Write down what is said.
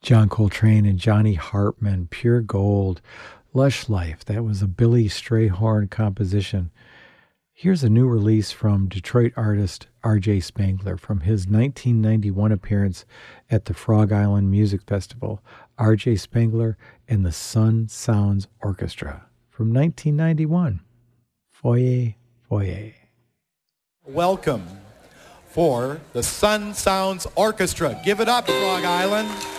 John Coltrane and Johnny Hartman, Pure Gold, Lush Life. That was a Billy Strayhorn composition. Here's a new release from Detroit artist R.J. Spangler from his 1991 appearance at the Frog Island Music Festival. R.J. Spangler and the Sun Sounds Orchestra from 1991. Foyer, Foyer. Welcome for the Sun Sounds Orchestra. Give it up, Frog Island.